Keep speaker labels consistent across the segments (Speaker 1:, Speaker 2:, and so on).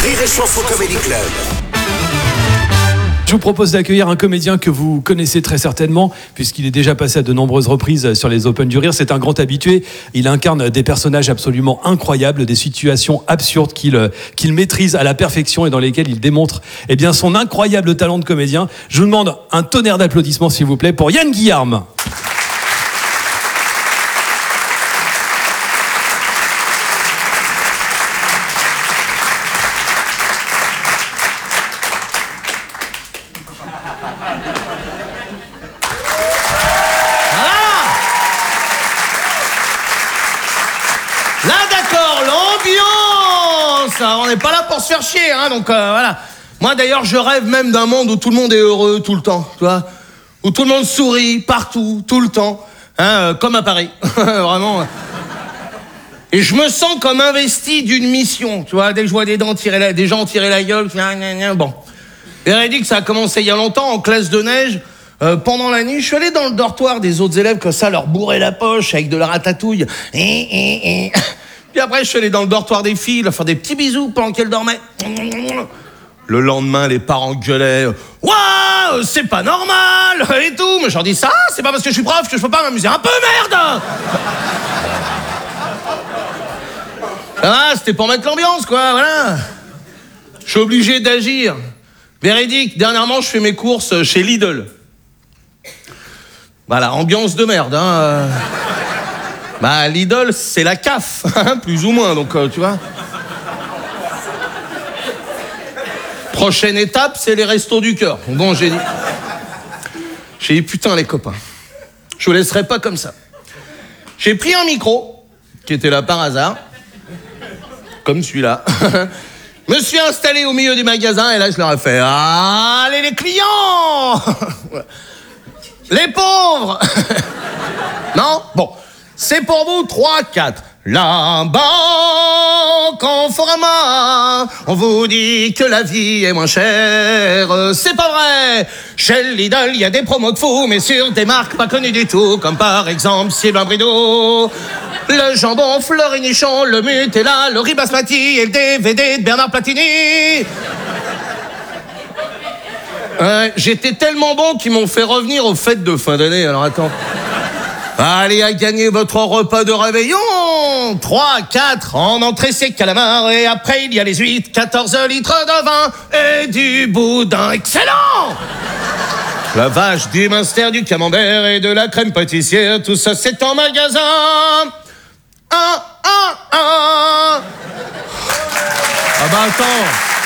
Speaker 1: Rire et Chanson Comedy Club.
Speaker 2: Je vous propose d'accueillir un comédien que vous connaissez très certainement, puisqu'il est déjà passé à de nombreuses reprises sur les Open du Rire. C'est un grand habitué. Il incarne des personnages absolument incroyables, des situations absurdes qu'il maîtrise à la perfection et dans lesquelles il démontre son incroyable talent de comédien. Je vous demande un tonnerre d'applaudissements, s'il vous plaît, pour Yann Guillarme.
Speaker 3: Là, d'accord, l'ambiance. On n'est pas là pour se faire chier, hein, donc voilà. Moi, d'ailleurs, je rêve même d'un monde où tout le monde est heureux tout le temps, tu vois, où tout le monde sourit partout, tout le temps, hein, comme à Paris, vraiment. Et je me sens comme investi d'une mission, tu vois, dès que je vois des gens tirer la gueule, bon. Véridique, ça a commencé il y a longtemps, en classe de neige. Pendant la nuit, je suis allé dans le dortoir des autres élèves comme ça, leur bourrer la poche avec de la ratatouille. Puis après, je suis allé dans le dortoir des filles, leur faire des petits bisous pendant qu'elles dormaient. Le lendemain, les parents gueulaient « Waouh, c'est pas normal !» et tout. Mais je leur dis « Ça, c'est pas parce que je suis prof que je peux pas m'amuser un peu, merde !» Ah, c'était pour mettre l'ambiance, quoi, voilà. Je suis obligé d'agir. Véridique, dernièrement, je fais mes courses chez Lidl. Voilà, ambiance de merde, hein. Bah, Lidl, c'est la CAF, hein, plus ou moins, donc, tu vois. Prochaine étape, c'est les restos du cœur. Bon, j'ai dit, putain, les copains, je vous laisserai pas comme ça. J'ai pris un micro, qui était là par hasard, comme celui-là. Me suis installé au milieu des magasins, et là, je leur ai fait « Allez, les clients !» Les pauvres. Non? Bon. C'est pour vous, 3, 4. La banque en Forama, on vous dit que la vie est moins chère. C'est pas vrai. Chez Lidl, il y a des promos de fou, mais sur des marques pas connues du tout, comme par exemple Sylvain Brideau, le jambon Fleury-Nichon, le Nutella, le riz basmati et le DVD de Bernard Platini. J'étais tellement bon qu'ils m'ont fait revenir aux fêtes de fin d'année. Alors attends. Allez à gagner votre repas de réveillon. 3, 4, en entrée c'est calamar. Et après il y a les huîtres, 14 litres de vin et du boudin excellent. La vache, du minster, du camembert et de la crème pâtissière. Tout ça c'est en magasin. Ah bah attends.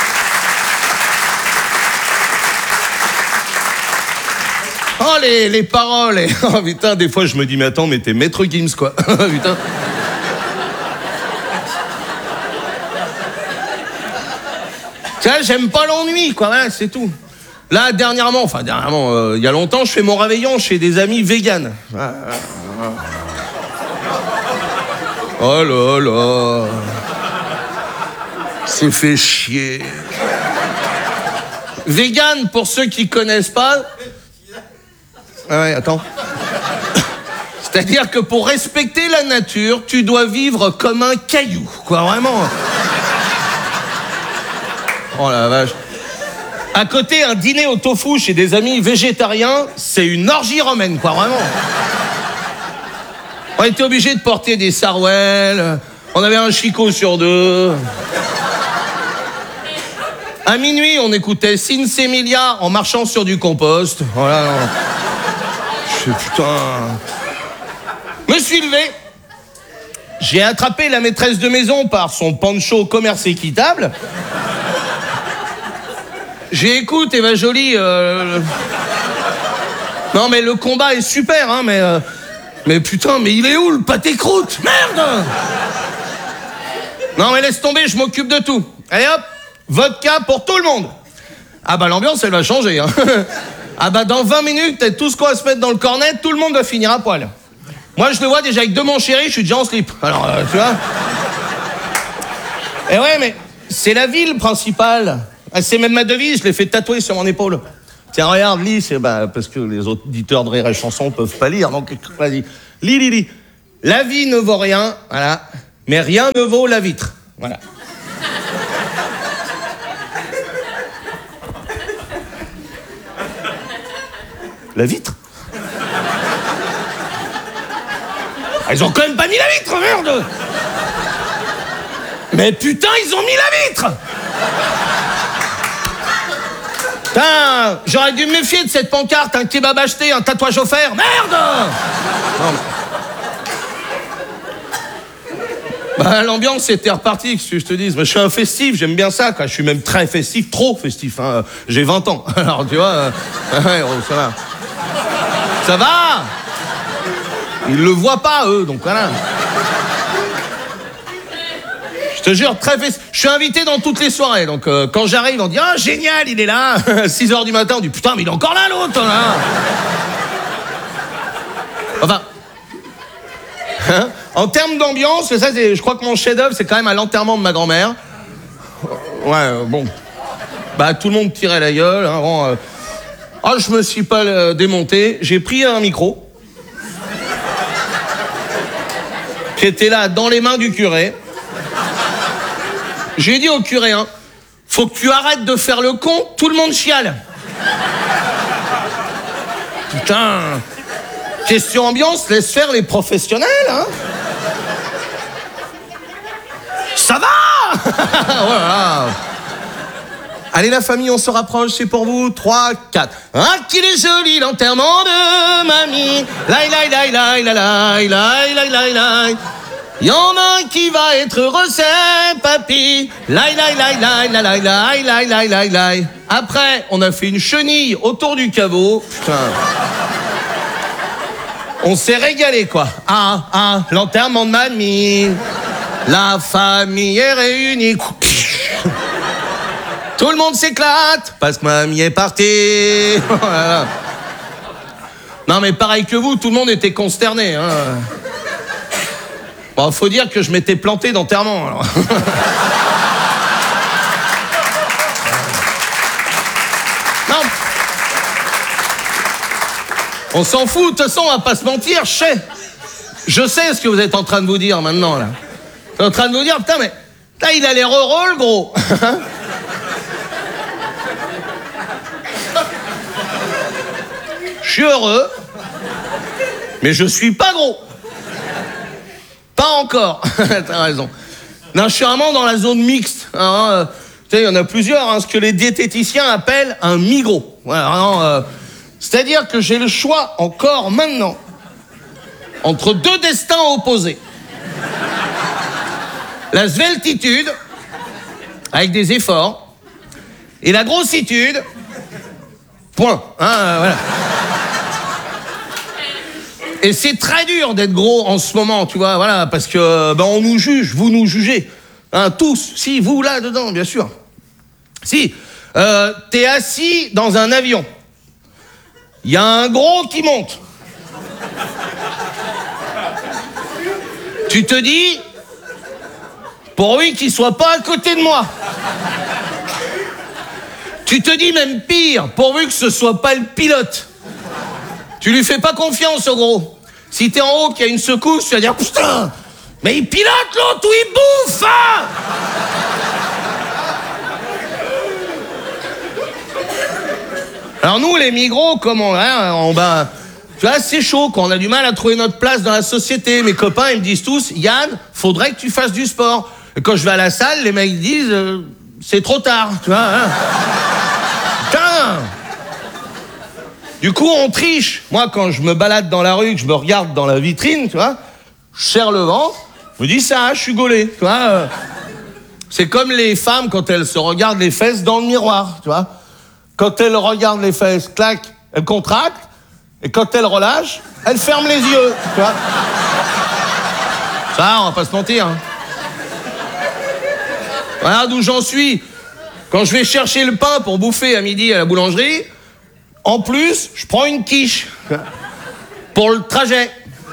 Speaker 3: Oh, les paroles. Oh, putain, des fois, je me dis, mais attends, mais t'es Maître Gims, quoi. Putain. Tiens, j'aime pas l'ennui, quoi, voilà, c'est tout. Là, dernièrement, il y a longtemps, je fais mon réveillon chez des amis véganes. Oh là là. C'est fait chier. Vegan, pour ceux qui connaissent pas... Ah ouais, attends. C'est-à-dire que pour respecter la nature, tu dois vivre comme un caillou, quoi, vraiment. Oh la vache. À côté, un dîner au tofu chez des amis végétariens, c'est une orgie romaine, quoi, vraiment. On était obligés de porter des sarouels, on avait un chicot sur 2. À minuit, on écoutait Sinsemilia en marchant sur du compost. Voilà. Putain. Me suis levé. J'ai attrapé la maîtresse de maison par son pancho commerce équitable. J'ai écoute, Eva Jolie. Non, mais le combat est super, hein, mais putain, mais il est où le pâté croûte? Merde. Non, mais laisse tomber, je m'occupe de tout. Allez hop, vodka pour tout le monde. Ah bah l'ambiance, elle va changer, hein. Ah bah dans 20 minutes, tout ce qu'on va se mettre dans le cornet, tout le monde va finir à poil. Moi je le vois déjà avec 2 mon chéri, je suis déjà en slip. Alors tu vois. Et ouais, mais c'est la ville principale. C'est même ma devise, je l'ai fait tatouer sur mon épaule. Tiens, regarde, lis, c'est parce que les auditeurs de Rire et Chanson peuvent pas lire, donc vas-y. Lis. La vie ne vaut rien, voilà, mais rien ne vaut la vitre. Voilà. La vitre. Ah, ils ont quand même pas mis la vitre, merde. Mais putain, ils ont mis la vitre. Putain, j'aurais dû me méfier de cette pancarte, un kebab acheté, un tatouage offert, merde. Non. Bah, l'ambiance était repartie, que je te dise. Je suis un festif, j'aime bien ça, quoi. Je suis même très festif, trop festif. Hein. J'ai 20 ans. Alors, tu vois, ça va. Ça va. Ils le voient pas, eux, donc voilà. Je te jure, très festif. Je suis invité dans toutes les soirées, donc quand j'arrive, on dit « Ah, génial, il est là !» 6h du matin, on dit « Putain, mais il est encore là, l'autre, là !» Enfin... Hein, en termes d'ambiance, ça, je crois que mon chef-d'œuvre, c'est quand même à l'enterrement de ma grand-mère. Ouais, bon. Bah, tout le monde tirait la gueule. Hein, bon, oh, je me suis pas démonté. J'ai pris un micro qui était là dans les mains du curé. J'ai dit au curé, hein, faut que tu arrêtes de faire le con, tout le monde chiale. Putain. Question ambiance, laisse faire les professionnels, hein. Ça va. Voilà. Allez la famille, on se rapproche, c'est pour vous. 3, 4. Ah, qu'il est joli l'enterrement de mamie. Laï, laï, laï, laï, laï, laï, laï, laï, laï. Il y en a un qui va être heureux, c'est papy. Laï, laï, laï, laï, laï, laï, laï, laï, laï, laï. Après, on a fait une chenille autour du caveau. Putain. On s'est régalé, quoi. Ah, l'enterrement de mamie. La famille est réunie. Tout le monde s'éclate parce que mamie est partie. Voilà. Non, mais pareil que vous, tout le monde était consterné. Hein. Bon, faut dire que je m'étais planté d'enterrement, alors. Non. On s'en fout, de toute façon, on va pas se mentir, je sais ce que vous êtes en train de vous dire maintenant, là. Vous êtes en train de vous dire, putain, mais là, il a l'air heureux, le gros. Je suis heureux, mais je suis pas gros. Pas encore. T'as raison. Non, je suis vraiment dans la zone mixte. Hein, tu sais, il y en a plusieurs, hein, ce que les diététiciens appellent un mi-gros. Voilà, vraiment, c'est-à-dire que j'ai le choix encore maintenant entre deux destins opposés. La sveltitude, avec des efforts, et la grossitude, point. Hein, voilà. Et c'est très dur d'être gros en ce moment, tu vois, voilà, parce que on nous juge, vous nous jugez, hein, tous, si, vous là-dedans, bien sûr. Si, t'es assis dans un avion, il y a un gros qui monte. Tu te dis, pourvu qu'il soit pas à côté de moi. Tu te dis même pire, pourvu que ce soit pas le pilote. Tu lui fais pas confiance au gros. Si t'es en haut, qu'il y a une secousse, tu vas dire putain, mais il pilote l'autre ou il bouffe, hein. Alors nous, les migros, comment, hein, tu vois, c'est chaud, quand on a du mal à trouver notre place dans la société. Mes copains, ils me disent tous, Yann, faudrait que tu fasses du sport. Et quand je vais à la salle, les mecs disent, c'est trop tard, tu vois. Hein. Putain. Du coup, on triche. Moi, quand je me balade dans la rue, que je me regarde dans la vitrine, tu vois, je serre le ventre, je me dis ça, je suis gaulé, tu vois. C'est comme les femmes quand elles se regardent les fesses dans le miroir, tu vois. Quand elles regardent les fesses, clac, elles contractent, et quand elles relâchent, elles ferment les yeux, tu vois. Ça, on va pas se mentir. Hein. Voilà d'où j'en suis. Quand je vais chercher le pain pour bouffer à midi à la boulangerie, en plus, je prends une quiche pour le trajet.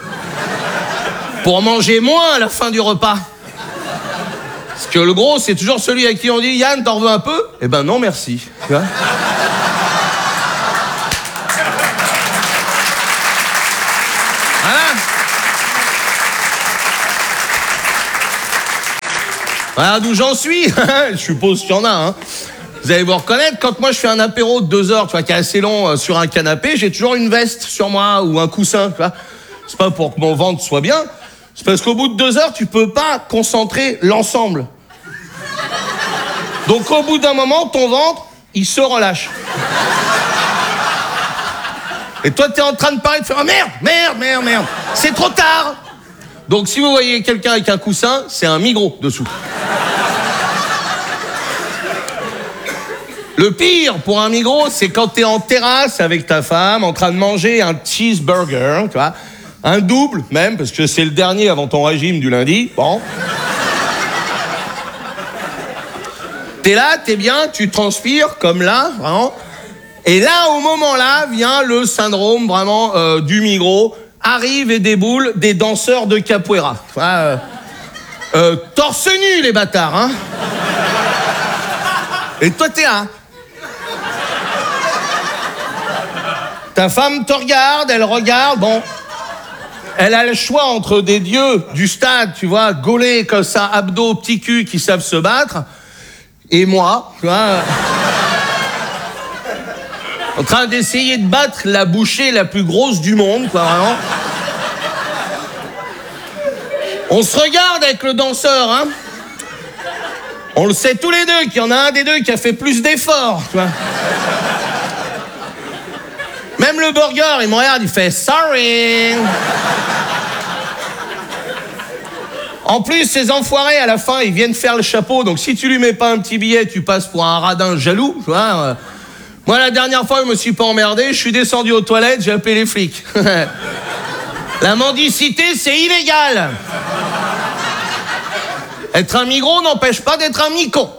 Speaker 3: Pour manger moins à la fin du repas. Parce que le gros, c'est toujours celui à qui on dit « Yann, t'en veux un peu ?» Eh ben non, merci. Tu vois ? Voilà. Voilà d'où j'en suis. Je suppose qu'il y en a. Hein. Vous allez vous reconnaître, quand moi je fais un apéro de 2 heures, tu vois, qui est assez long sur un canapé, j'ai toujours une veste sur moi ou un coussin, tu vois. C'est pas pour que mon ventre soit bien, c'est parce qu'au bout de 2 heures, tu peux pas concentrer l'ensemble. Donc au bout d'un moment, ton ventre, il se relâche. Et toi, t'es en train de parler, de faire oh, merde, c'est trop tard. Donc si vous voyez quelqu'un avec un coussin, c'est un migros dessous. Le pire pour un migros, c'est quand t'es en terrasse avec ta femme, en train de manger un cheeseburger, tu vois, un double même, parce que c'est le dernier avant ton régime du lundi, bon. T'es là, t'es bien, tu transpires, comme là, vraiment. Et là, au moment-là, vient le syndrome, vraiment, du migros. Arrive et déboule des danseurs de capoeira. Enfin, torse nu, les bâtards, hein. Et toi, t'es là. Ta femme te regarde, elle regarde, bon. Elle a le choix entre des dieux du stade, tu vois, gaulés comme ça, abdos, petits culs qui savent se battre, et moi, tu vois, en train d'essayer de battre la bouchée la plus grosse du monde, quoi, vraiment. On se regarde avec le danseur, hein. On le sait tous les deux qu'il y en a un des deux qui a fait plus d'efforts, tu vois. Même le burger, il me regarde, il fait « sorry ». En plus, ces enfoirés, à la fin, ils viennent faire le chapeau. Donc, si tu lui mets pas un petit billet, tu passes pour un radin jaloux, tu vois. Moi, la dernière fois, je me suis pas emmerdé. Je suis descendu aux toilettes, j'ai appelé les flics. La mendicité, c'est illégal. Être un migros n'empêche pas d'être un micon.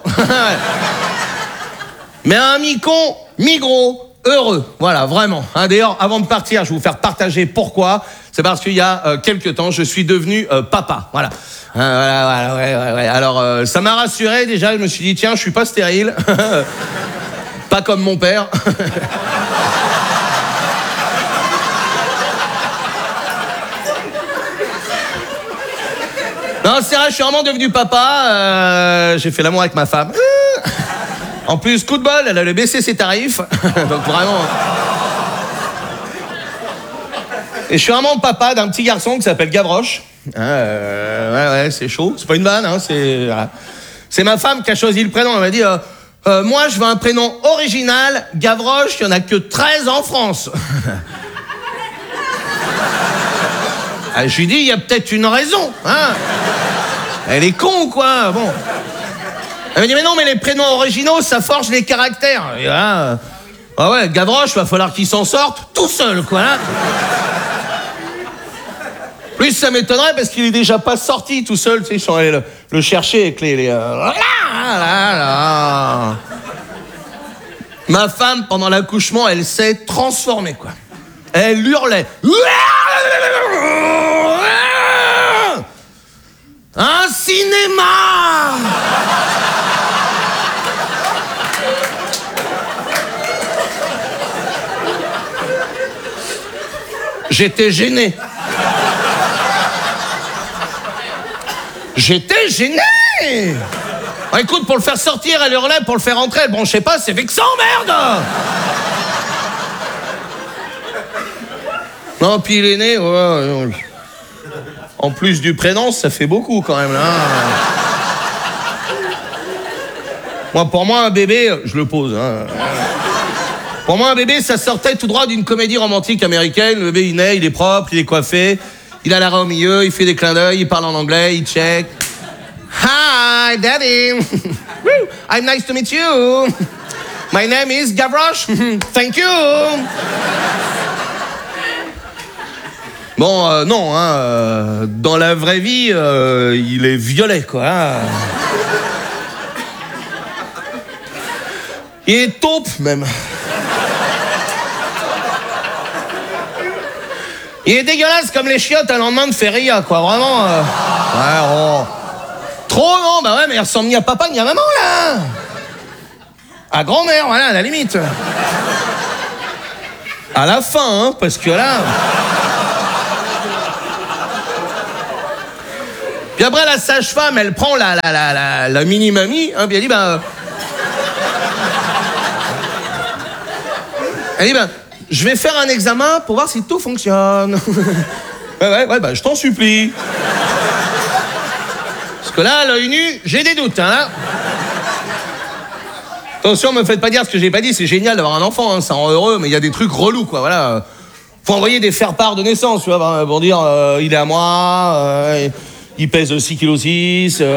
Speaker 3: Mais un micon, migros, heureux. Voilà, vraiment. Hein, d'ailleurs, avant de partir, je vais vous faire partager pourquoi. C'est parce qu'il y a quelques temps, je suis devenu papa. Voilà. Voilà, ouais. Alors, ça m'a rassuré déjà. Je me suis dit, tiens, je suis pas stérile. Pas comme mon père. Non, c'est vrai, je suis vraiment devenu papa. J'ai fait l'amour avec ma femme. En plus, coup de bol, elle allait baisser ses tarifs. Donc vraiment... Et je suis vraiment papa d'un petit garçon qui s'appelle Gavroche. Ouais, c'est chaud. C'est pas une vanne, hein, c'est ma femme qui a choisi le prénom. Elle m'a dit, moi, je veux un prénom original. Gavroche, il n'y en a que 13 en France. Je lui dis, il y a peut-être une raison. Hein. Elle est con ou quoi? Bon. Elle me dit, mais non, mais les prénoms originaux, ça forge les caractères. Et là, ah ouais, Gavroche, va falloir qu'il s'en sorte tout seul, quoi. Là. Plus, ça m'étonnerait parce qu'il est déjà pas sorti tout seul, tu sais, ils sont allés le chercher avec les Ma femme, pendant l'accouchement, elle s'est transformée, quoi. Elle hurlait. Un cinéma! J'étais gêné. J'étais gêné. Oh, écoute, pour le faire sortir, elle hurlait, pour le faire entrer, bon, je sais pas, c'est vexant, merde. Non, puis il est né, ouais. En plus du prénom, ça fait beaucoup quand même, là. Pour moi, un bébé, je le pose, hein. Pour moi, un bébé, ça sortait tout droit d'une comédie romantique américaine. Le bébé, il naît, il est propre, il est coiffé, il a la raie au milieu, il fait des clins d'œil, il parle en anglais, il check. Hi, daddy. I'm nice to meet you. My name is Gavroche. Thank you. Bon, non, hein, dans la vraie vie, il est violet, quoi. Hein. Il est taupe, même. Il est dégueulasse comme les chiottes à lendemain de feria, quoi, vraiment. Ouais, oh. Trop, non, bah ouais, mais il ressemble ni à papa ni à maman, là. À grand-mère, voilà, à la limite. À la fin, hein, parce que là... Puis après, la sage-femme, elle prend la mini-mamie, hein, puis elle dit, bah... Elle dit, ben, je vais faire un examen pour voir si tout fonctionne. ouais, bah, je t'en supplie. Parce que là, à l'œil nu, j'ai des doutes, hein. Attention, me faites pas dire ce que j'ai pas dit, c'est génial d'avoir un enfant, hein, ça rend heureux, mais il y a des trucs relous, quoi, voilà. Faut envoyer des faire-part de naissance, tu vois, pour dire, il est à moi, il pèse 6,6 kg.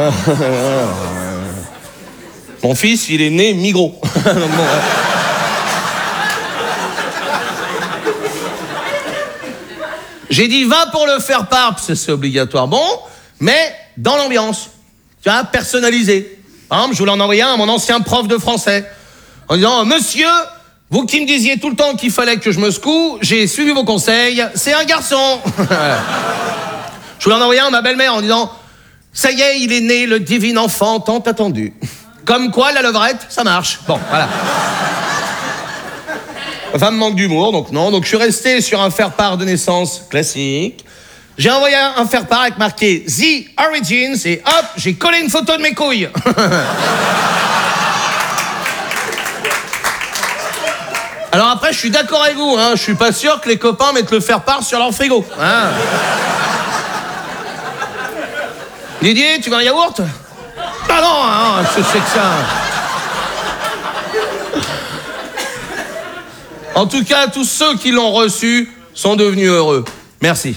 Speaker 3: Mon fils, il est né mi-gros. Donc, bon, j'ai dit, va pour le faire-part, parce que c'est obligatoire, bon, mais dans l'ambiance, tu vois, personnalisé. Par exemple, je voulais en envoyer un à mon ancien prof de français, en disant, monsieur, vous qui me disiez tout le temps qu'il fallait que je me secoue, j'ai suivi vos conseils, c'est un garçon. Je voulais en envoyer un à ma belle-mère en disant, ça y est, il est né le divin enfant tant attendu. Comme quoi, la levrette, ça marche. Bon, voilà. Ma femme manque d'humour, donc non. Donc je suis resté sur un faire-part de naissance classique. J'ai envoyé un faire-part avec marqué The Origins et hop, j'ai collé une photo de mes couilles. Alors après, je suis d'accord avec vous, hein, je suis pas sûr que les copains mettent le faire-part sur leur frigo. Hein. Didier, tu veux un yaourt? Ah non, hein, c'est que ça. En tout cas, tous ceux qui l'ont reçu sont devenus heureux. Merci.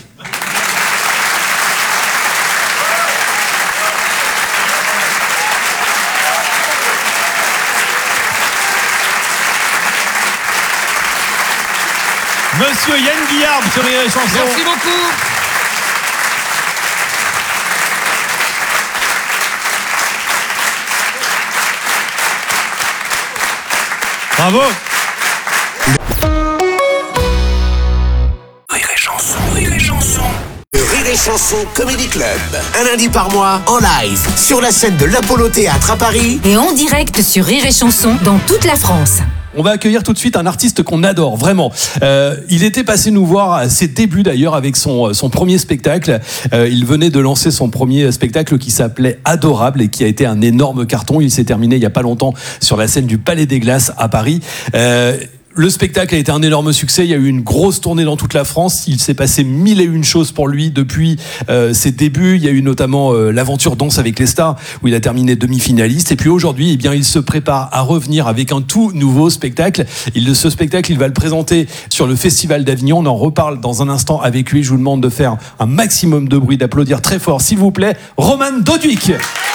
Speaker 2: Monsieur Yann Guillard sur Rire et Chanson.
Speaker 3: Merci beaucoup.
Speaker 2: Bravo.
Speaker 1: Rire et Chanson, Rire et Chanson. Le Rire et Chanson Comedy Club. Un lundi par mois, en live, sur la scène de l'Apollo Théâtre à Paris.
Speaker 4: Et en direct sur Rire et Chanson dans toute la France.
Speaker 2: On va accueillir tout de suite un artiste qu'on adore, vraiment. Il était passé nous voir à ses débuts d'ailleurs avec son premier spectacle. Il venait de lancer son premier spectacle qui s'appelait Adorable et qui a été un énorme carton. Il s'est terminé il n'y a pas longtemps sur la scène du Palais des Glaces à Paris. Le spectacle a été un énorme succès. Il y a eu une grosse tournée dans toute la France. Il s'est passé 1001 choses pour lui depuis ses débuts. Il y a eu notamment l'aventure Danse avec les stars où il a terminé demi-finaliste. Et puis aujourd'hui, eh bien, il se prépare à revenir avec un tout nouveau spectacle. Ce spectacle, il va le présenter sur le Festival d'Avignon. On en reparle dans un instant avec lui. Je vous demande de faire un maximum de bruit, d'applaudir très fort, s'il vous plaît, Roman Doduic.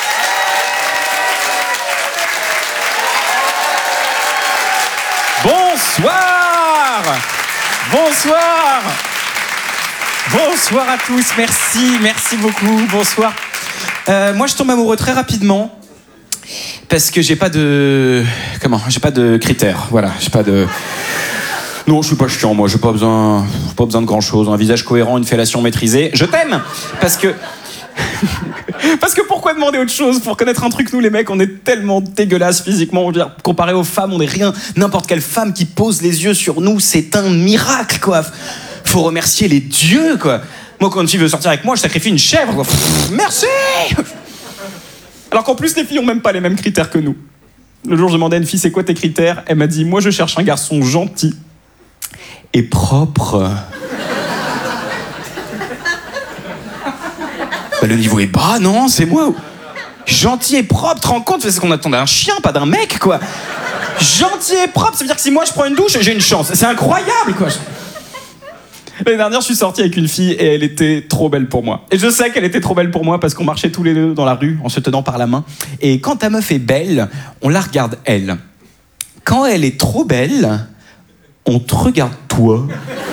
Speaker 5: Bonsoir à tous, merci beaucoup, bonsoir. Moi je tombe amoureux très rapidement parce que j'ai pas de critères, voilà, non, je suis pas chiant, moi, j'ai pas besoin de grand chose, un visage cohérent, une fellation maîtrisée. Je t'aime parce que pourquoi demander autre chose pour connaître un truc? Nous les mecs, on est tellement dégueulasses physiquement, on veut dire, comparé aux femmes, on est rien. N'importe quelle femme qui pose les yeux sur nous, c'est un miracle, quoi. Faut remercier les dieux, quoi. Moi, quand une fille veut sortir avec moi, je sacrifie une chèvre, quoi. Merci. Alors qu'en plus, les filles ont même pas les mêmes critères que nous. Le jour, je demandais à une fille, c'est quoi tes critères? Elle m'a dit, moi, je cherche un garçon gentil et propre. Le niveau est bas, non, c'est moi. Gentil et propre, tu te rends compte? C'est ce qu'on attend d'un chien, pas d'un mec, quoi. Gentil et propre, ça veut dire que si moi je prends une douche, j'ai une chance. C'est incroyable, quoi. L'année dernière, je suis sorti avec une fille et elle était trop belle pour moi. Et je sais qu'elle était trop belle pour moi parce qu'on marchait tous les deux dans la rue en se tenant par la main. Et quand ta meuf est belle, on la regarde elle. Quand elle est trop belle, on te regarde toi.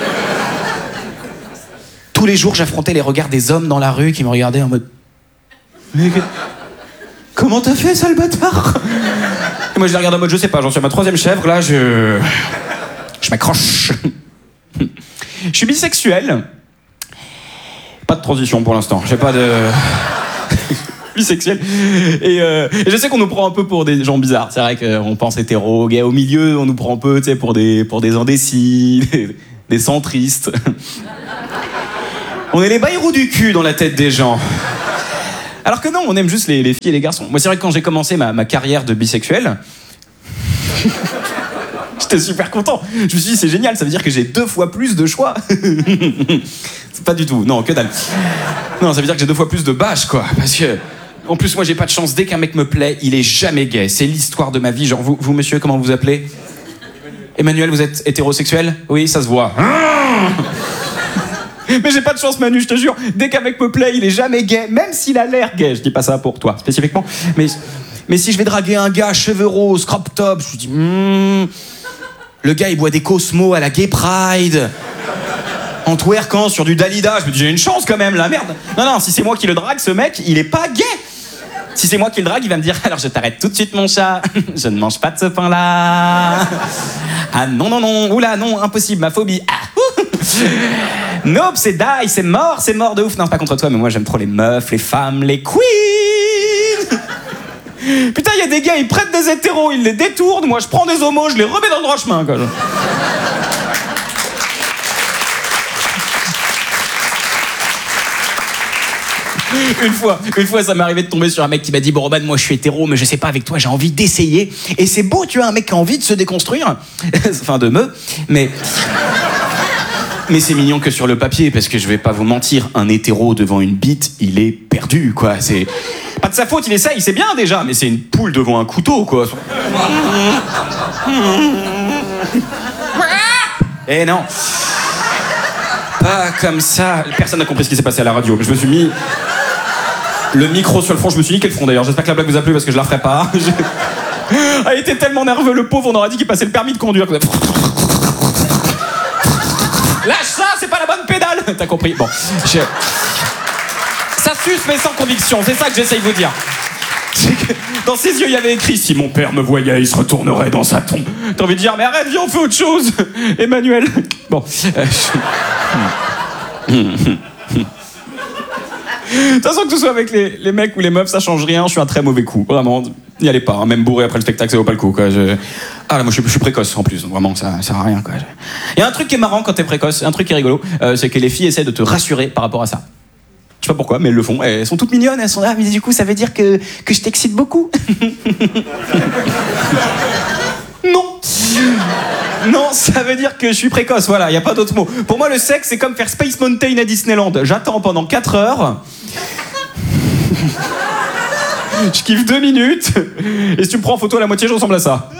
Speaker 5: Tous les jours, j'affrontais les regards des hommes dans la rue qui me regardaient en mode... Mais comment t'as fait, sale bâtard? Et moi, je les regarde en mode, je sais pas, j'en suis à ma 3e chèvre, là, je m'accroche. Je suis bisexuel. Pas de transition pour l'instant, j'ai pas de... bisexuel. Et je sais qu'on nous prend un peu pour des gens bizarres. C'est vrai qu'on pense hétéro, gay. Au milieu, on nous prend un peu, tu sais, pour des indécis, des centristes. On est les baïrous du cul dans la tête des gens. Alors que non, on aime juste les filles et les garçons. Moi, c'est vrai que quand j'ai commencé ma carrière de bisexuel, J'étais super content. Je me suis dit, c'est génial, ça veut dire que j'ai 2 fois plus de choix. C'est pas du tout, non, que dalle. Non, ça veut dire que j'ai 2 fois plus de bâches, quoi. Parce que, en plus, moi, j'ai pas de chance. Dès qu'un mec me plaît, il est jamais gay. C'est l'histoire de ma vie. Genre, vous monsieur, comment vous appelez ? Emmanuel, vous êtes hétérosexuel ? Oui, ça se voit. Mais j'ai pas de chance, Manu, je te jure. Dès qu'un mec me plaît, il est jamais gay, même s'il a l'air gay. Je dis pas ça pour toi, spécifiquement. Mais si je vais draguer un gars, cheveux roses, crop top, je me dis... Le gars, il boit des Cosmo à la Gay Pride. En twerkant sur du Dalida. Je me dis, j'ai une chance quand même, la merde. Non, si c'est moi qui le drague, ce mec, il est pas gay. Si c'est moi qui le drague, il va me dire, alors je t'arrête tout de suite, mon chat. Je ne mange pas de ce pain-là. Ah non. Oula, non, impossible, ma phobie. Ah, nope, c'est die, c'est mort de ouf. Non, c'est pas contre toi, mais moi j'aime trop les meufs, les femmes, les queens. Putain, il y a des gars, ils prêtent des hétéros, ils les détournent. Moi, je prends des homos, je les remets dans le droit chemin, quoi. Une fois, ça m'est arrivé de tomber sur un mec qui m'a dit, bon, Roman, moi, je suis hétéro, mais je sais pas, avec toi, j'ai envie d'essayer. Et c'est beau, tu vois, un mec qui a envie de se déconstruire. Enfin, mais c'est mignon que sur le papier, parce que je vais pas vous mentir, un hétéro devant une bite, il est perdu, quoi. C'est pas de sa faute, il essaye, c'est bien déjà, mais c'est une poule devant un couteau, quoi. Eh non. Pas comme ça. Personne n'a compris ce qui s'est passé à la radio. Je me suis mis le micro sur le front, je me suis niqué le front d'ailleurs. J'espère que la blague vous a plu parce que je la ferai pas. Ah, il était tellement nerveux, le pauvre, on aurait dit qu'il passait le permis de conduire. Lâche ça, c'est pas la bonne pédale. T'as compris? Bon. Ça suce mais sans conviction, c'est ça que j'essaye de vous dire. Dans ses yeux, il y avait écrit « Si mon père me voyait, il se retournerait dans sa tombe. » T'as envie de dire « Mais arrête, viens, on fait autre chose. Emmanuel. » Bon. De toute façon, que ce soit avec les mecs ou les meufs, ça change rien. Je suis un très mauvais coup. Vraiment, n'y allez pas. Hein. Même bourré après le spectacle, ça vaut pas le coup. Quoi. Ah là, moi, je suis précoce en plus. Donc, vraiment, ça sert à rien. Il y a un truc qui est marrant quand t'es précoce, un truc qui est rigolo, c'est que les filles essaient de te rassurer par rapport à ça. Je sais pas pourquoi, mais elles le font. Elles sont toutes mignonnes. Elles sont là, mais du coup, ça veut dire que je t'excite beaucoup. Non. Non, ça veut dire que je suis précoce, voilà, y a pas d'autre mot. Pour moi, le sexe, c'est comme faire Space Mountain à Disneyland. J'attends pendant 4 heures. Je kiffe 2 minutes. Et si tu me prends en photo à la moitié, je ressemble à ça.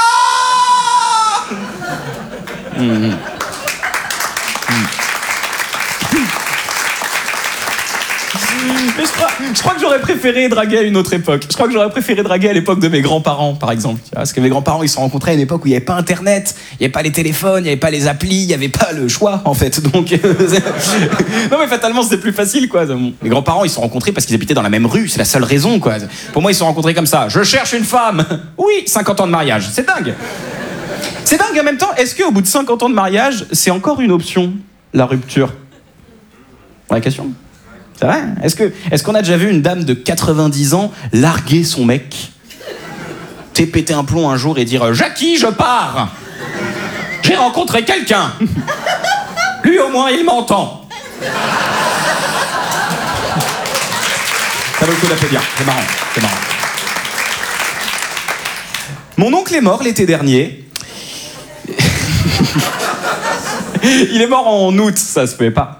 Speaker 5: Mais je crois que j'aurais préféré draguer à une autre époque. Je crois que j'aurais préféré draguer à l'époque de mes grands-parents, par exemple. Parce que mes grands-parents, ils se sont rencontrés à une époque où il n'y avait pas Internet, il n'y avait pas les téléphones, il n'y avait pas les applis, il n'y avait pas le choix, en fait. Donc, non, mais fatalement, c'était plus facile, quoi. Mes grands-parents, ils se sont rencontrés parce qu'ils habitaient dans la même rue. C'est la seule raison, quoi. Pour moi, ils se sont rencontrés comme ça. Je cherche une femme. Oui, 50 ans de mariage. C'est dingue. C'est dingue en même temps. Est-ce qu'au bout de 50 ans de mariage, c'est encore une option, la rupture? Vraie question. C'est vrai? Est-ce qu'on a déjà vu une dame de 90 ans larguer son mec? T'es pété un plomb un jour et dire « Jackie, je pars! J'ai rencontré quelqu'un! Lui, au moins, il m'entend! » Ça vaut le coup d'applaudir. C'est marrant. C'est marrant. Mon oncle est mort l'été dernier. Il est mort en août, ça se fait pas.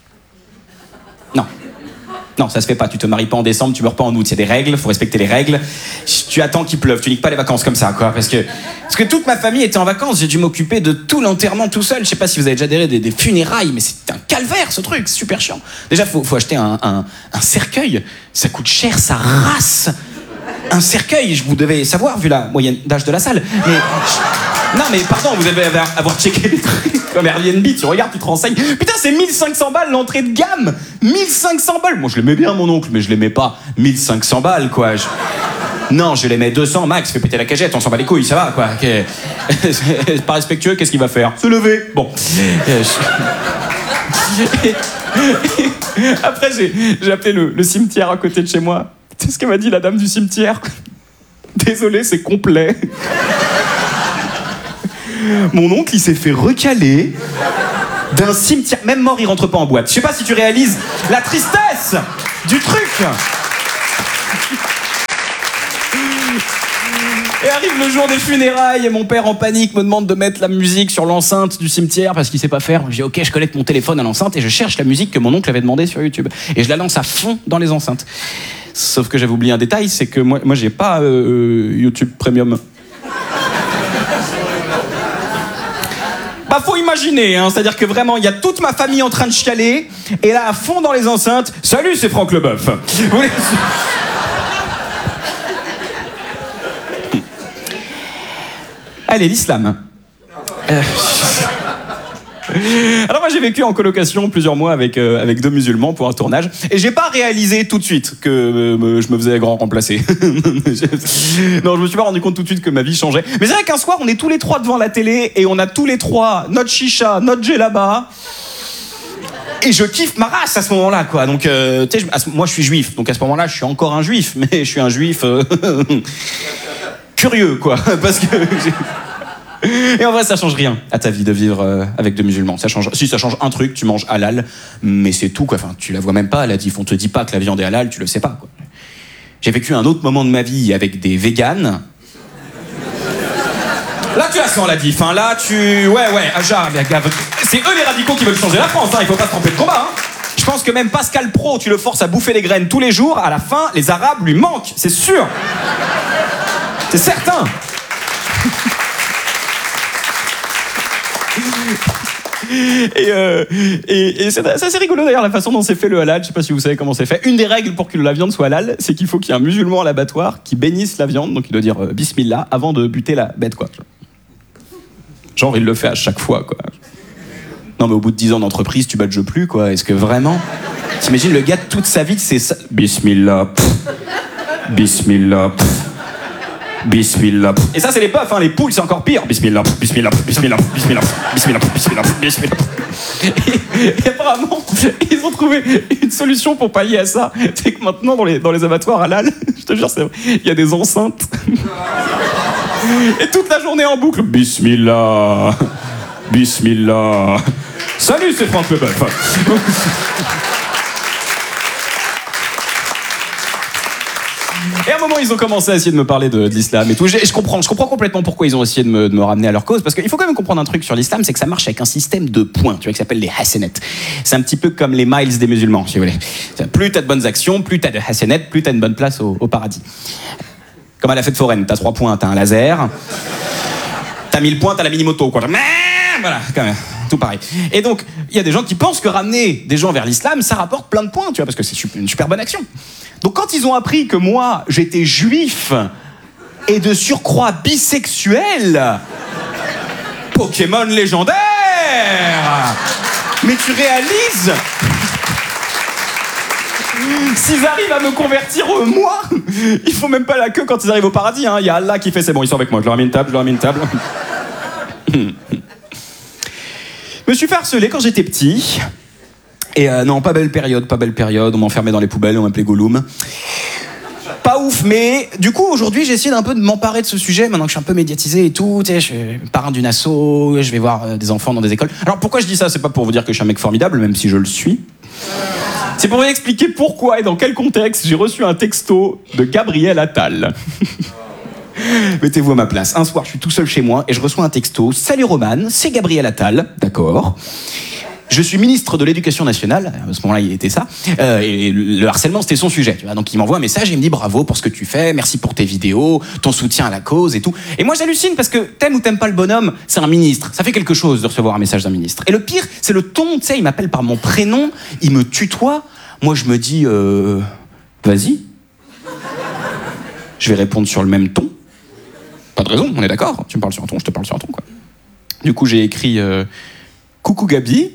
Speaker 5: Non, ça se fait pas. Tu te maries pas en décembre, tu meurs pas en août. Il y a des règles, faut respecter les règles. Tu attends qu'il pleuve, tu niques pas les vacances comme ça, quoi. Parce que toute ma famille était en vacances, j'ai dû m'occuper de tout l'enterrement tout seul. Je sais pas si vous avez déjà adhéré des funérailles, mais c'est un calvaire ce truc, c'est super chiant. Déjà, faut acheter un cercueil. Ça coûte cher, ça race. Un cercueil, vous devez savoir, vu la moyenne d'âge de la salle. Mais. Non mais pardon, vous devez avoir checké les trucs comme Airbnb, tu regardes, tu te renseignes. Putain, c'est 1500 balles l'entrée de gamme. 1500 balles. Moi je l'aimais bien mon oncle, mais je l'aimais pas. 1500 balles quoi. Non, je l'aimais 200 max, fais péter la cagette, on s'en bat les couilles, ça va quoi. Pas respectueux, qu'est-ce qu'il va faire? Se lever. Bon. Après j'ai appelé le cimetière à côté de chez moi. Tu sais ce qu'elle m'a dit la dame du cimetière? Désolé, c'est complet. Mon oncle, il s'est fait recaler d'un cimetière. Même mort, il rentre pas en boîte. Je sais pas si tu réalises la tristesse du truc. Et arrive le jour des funérailles et mon père en panique me demande de mettre la musique sur l'enceinte du cimetière parce qu'il sait pas faire. Je dis ok, je connecte mon téléphone à l'enceinte et je cherche la musique que mon oncle avait demandé sur YouTube. Et je la lance à fond dans les enceintes. Sauf que j'avais oublié un détail, c'est que moi j'ai pas YouTube Premium. Bah faut imaginer, hein, c'est-à-dire que vraiment il y a toute ma famille en train de chialer et là à fond dans les enceintes, salut c'est Franck Leboeuf. Vous voulez... Allez, l'islam. Alors moi j'ai vécu en colocation plusieurs mois avec 2 musulmans pour un tournage et j'ai pas réalisé tout de suite que je me faisais grand remplacer. Non, je me suis pas rendu compte tout de suite que ma vie changeait. Mais c'est vrai qu'un soir on est tous les 3 devant la télé et on a tous les 3 notre chicha, notre djellaba. Et je kiffe ma race à ce moment-là, quoi. Donc, tu sais, moi je suis juif, donc à ce moment-là je suis encore un juif, mais je suis un juif curieux, quoi, parce que... Et en vrai, ça change rien à ta vie de vivre avec 2 musulmans. Ça change un truc, tu manges halal, mais c'est tout, quoi. Enfin, tu la vois même pas, la diff. On te dit pas que la viande est halal, tu le sais pas, quoi. J'ai vécu un autre moment de ma vie avec des véganes. Là, tu la sens, la diff. Hein. Là, c'est eux les radicaux qui veulent changer la France. Hein. Il faut pas se tromper de combat. Hein. Je pense que même Pascal Praud, tu le forces à bouffer des graines tous les jours, à la fin, les Arabes lui manquent. C'est sûr. C'est certain. Et c'est assez rigolo d'ailleurs la façon dont c'est fait le halal. Je sais pas si vous savez comment c'est fait. Une des règles pour que la viande soit halal, c'est qu'il faut qu'il y ait un musulman à l'abattoir qui bénisse la viande, donc il doit dire bismillah avant de buter la bête, quoi. Genre il le fait à chaque fois, quoi. Non mais au bout de 10 ans d'entreprise, tu badges plus, quoi. Est-ce que vraiment? T'imagines le gars toute sa vie, c'est ça. Bismillah. Bismillah. Bismillah. Et ça c'est les puffs, hein, les poules c'est encore pire. Bismillah, bismillah, bismillah, bismillah, bismillah, bismillah, bismillah. Et apparemment, ils ont trouvé une solution pour pallier à ça. C'est que maintenant dans les abattoirs halal, je te jure c'est vrai, il y a des enceintes. Et toute la journée en boucle. Bismillah. Bismillah. Salut, c'est Franck Leboeuf. Et à un moment, ils ont commencé à essayer de me parler de l'islam et tout. Je comprends complètement pourquoi ils ont essayé de me ramener à leur cause. Parce qu'il faut quand même comprendre un truc sur l'islam, c'est que ça marche avec un système de points, tu vois, qui s'appelle les hasanat. C'est un petit peu comme les miles des musulmans, si vous voulez. Plus t'as de bonnes actions, plus t'as de hasanat, plus t'as une bonne place au paradis. Comme à la fête foraine, t'as 3 points, t'as un laser. T'as 1000 points, t'as la mini-moto, quoi. Voilà, quand même, tout pareil. Et donc, il y a des gens qui pensent que ramener des gens vers l'islam, ça rapporte plein de points, tu vois, parce que c'est une super bonne action. Donc quand ils ont appris que moi, j'étais juif et de surcroît bisexuel, Pokémon légendaire! Mais tu réalises? S'ils arrivent à me convertir, moi, ils font même pas la queue quand ils arrivent au paradis. Hein. Il y a Allah qui fait, c'est bon, ils sont avec moi, je leur ai mis une table, Je me suis fait harceler quand j'étais petit. Et non, pas belle période, on m'enfermait dans les poubelles, on m'appelait Gollum. Pas ouf, mais du coup, aujourd'hui, j'ai essayé d'un peu de m'emparer de ce sujet, maintenant que je suis un peu médiatisé et tout, tu sais, je suis parrain d'une asso, je vais voir des enfants dans des écoles. Alors pourquoi je dis ça? C'est pas pour vous dire que je suis un mec formidable, même si je le suis. C'est pour vous expliquer pourquoi et dans quel contexte j'ai reçu un texto de Gabriel Attal. Mettez-vous à ma place. Un soir, je suis tout seul chez moi et je reçois un texto. Salut Roman, c'est Gabriel Attal. D'accord. Je suis ministre de l'Éducation nationale, à ce moment-là il était ça, et le harcèlement c'était son sujet, tu vois. Donc il m'envoie un message et il me dit bravo pour ce que tu fais, merci pour tes vidéos, ton soutien à la cause et tout. Et moi j'hallucine parce que t'aimes ou t'aimes pas le bonhomme, c'est un ministre, ça fait quelque chose de recevoir un message d'un ministre. Et le pire c'est le ton, tu sais, il m'appelle par mon prénom, il me tutoie, moi je me dis vas-y, je vais répondre sur le même ton, pas de raison, on est d'accord, tu me parles sur un ton, je te parle sur un ton, quoi. Du coup j'ai écrit coucou Gabi.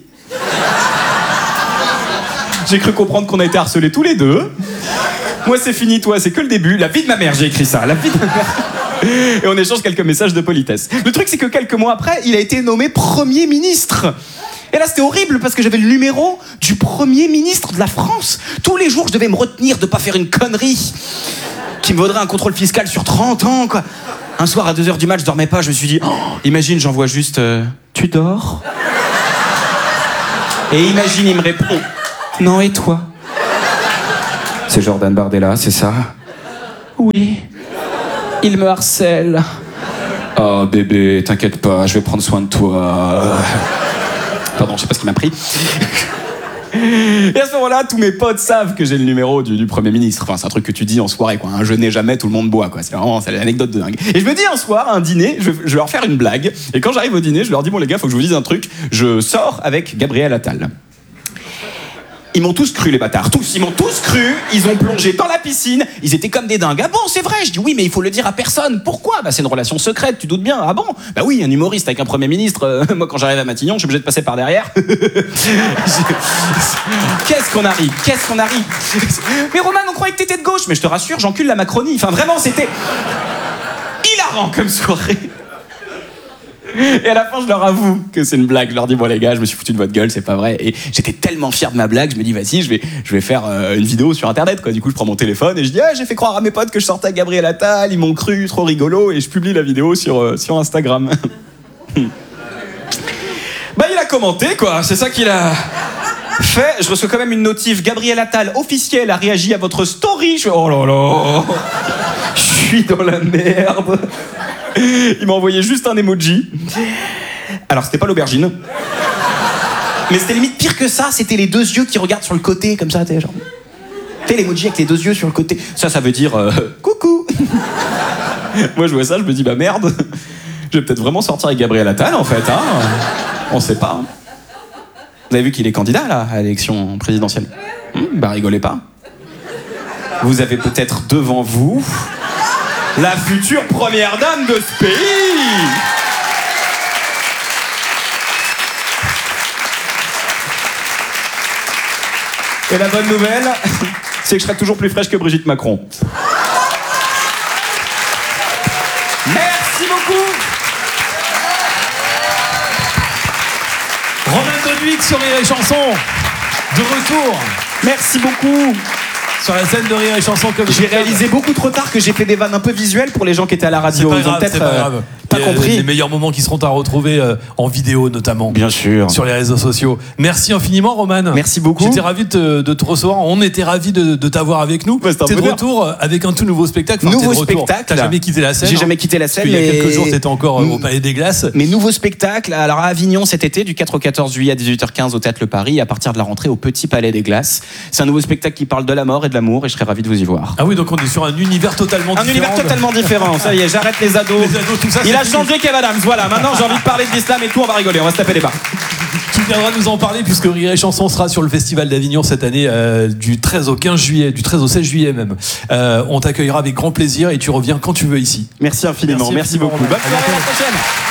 Speaker 5: J'ai cru comprendre qu'on a été harcelés tous les deux. Moi c'est fini, toi c'est que le début. La vie de ma mère, j'ai écrit ça, la vie de ma mère. Et on échange quelques messages de politesse. Le truc c'est que quelques mois après, il a été nommé Premier ministre. Et là c'était horrible parce que j'avais le numéro du Premier ministre de la France. Tous les jours je devais me retenir de pas faire une connerie qui me vaudrait un contrôle fiscal sur 30 ans, quoi. Un soir à 2h du mat, je dormais pas, je me suis dit imagine j'envoie juste tu dors? Et imagine, il me répond non, et toi? C'est Jordan Bardella, c'est ça? Oui. Il me harcèle. Oh bébé, t'inquiète pas, je vais prendre soin de toi. Pardon, je sais pas ce qui m'a pris. Et à ce moment-là, tous mes potes savent que j'ai le numéro du Premier ministre. Enfin, c'est un truc que tu dis en soirée, quoi. Je n'ai jamais, tout le monde boit, quoi. C'est l'anecdote de dingue. Et je me dis un soir, à un dîner, je vais leur faire une blague. Et quand j'arrive au dîner, je leur dis, bon les gars, faut que je vous dise un truc. Je sors avec Gabriel Attal. Ils m'ont tous cru, les bâtards. Tous, ils m'ont tous cru. Ils ont plongé dans la piscine. Ils étaient comme des dingues. Ah bon, c'est vrai. Je dis oui, mais il faut le dire à personne. Pourquoi ? Bah, c'est une relation secrète, tu doutes bien. Ah bon ? Bah oui, un humoriste avec un Premier ministre. Moi, quand j'arrive à Matignon, je suis obligé de passer par derrière. Qu'est-ce qu'on arrive ? Mais Roman, on croyait que t'étais de gauche. Mais je te rassure, j'encule la Macronie. Enfin, vraiment, c'était hilarant comme soirée. Et à la fin, je leur avoue que c'est une blague. Je leur dis, bon les gars, je me suis foutu de votre gueule, c'est pas vrai. Et j'étais tellement fier de ma blague, je me dis, vas-y, je vais faire une vidéo sur Internet, quoi. Du coup, je prends mon téléphone et je dis, j'ai fait croire à mes potes que je sortais avec Gabriel Attal, ils m'ont cru, trop rigolo, et je publie la vidéo sur Instagram. Bah, il a commenté, quoi. C'est ça qu'il a fait. Je reçois quand même une notif. Gabriel Attal, officiel, a réagi à votre story. Je fais, oh là là, je suis dans la merde. Il m'a envoyé juste un emoji. Alors, c'était pas l'aubergine. Mais c'était limite pire que ça. C'était les deux yeux qui regardent sur le côté, comme ça, t'es genre. T'es l'emoji avec les deux yeux sur le côté. Ça veut dire coucou. Moi, je vois ça, je me dis, bah merde. Je vais peut-être vraiment sortir avec Gabriel Attal, en fait. Hein. On sait pas. Vous avez vu qu'il est candidat, là, à l'élection présidentielle. Bah, rigolez pas. Vous avez peut-être devant vous la future première dame de ce pays. Et la bonne nouvelle, c'est que je serai toujours plus fraîche que Brigitte Macron. Merci beaucoup.
Speaker 2: Romain Doduic sur Rire et Chanson, de retour.
Speaker 5: Merci beaucoup.
Speaker 2: Sur la scène de Rire et Chanson, comme
Speaker 5: j'ai réalisé beaucoup trop tard que j'ai fait des vannes un peu visuelles pour les gens qui étaient à la radio.
Speaker 2: Ils ont peut-être pas compris. Les meilleurs moments qui seront à retrouver en vidéo notamment.
Speaker 5: Bien sûr.
Speaker 2: Sur les réseaux sociaux. Merci infiniment, Roman.
Speaker 5: Merci beaucoup.
Speaker 2: J'étais ravi de te recevoir. On était ravis de t'avoir avec nous. T'es de retour avec un tout nouveau spectacle.
Speaker 5: Nouveau spectacle.
Speaker 2: T'as jamais quitté la scène.
Speaker 5: J'ai jamais quitté la scène.
Speaker 2: Il y a quelques jours, t'étais encore au Palais des Glaces.
Speaker 5: Mais nouveau spectacle. Alors à Avignon cet été, du 4 au 14 juillet à 18h15 au Théâtre Le Paris, à partir de la rentrée au Petit Palais des Glaces. C'est un nouveau spectacle qui parle de la mort et de l'amour, et je serais ravi de vous y voir.
Speaker 2: Ah oui, donc on est sur un univers totalement différent.
Speaker 5: Un univers totalement différent. Ça y est, j'arrête les ados.
Speaker 2: Tout ça,
Speaker 5: il a changé Kev Adams. Voilà, maintenant j'ai envie de parler de l'islam et tout, on va rigoler, on va se taper les barres.
Speaker 2: Tu viendras nous en parler puisque Rire et Chanson sera sur le Festival d'Avignon cette année du 13 au 15 juillet, du 13 au 16 juillet même. On t'accueillera avec grand plaisir et tu reviens quand tu veux ici.
Speaker 5: Merci infiniment, merci beaucoup. Bonne soirée, à la prochaine.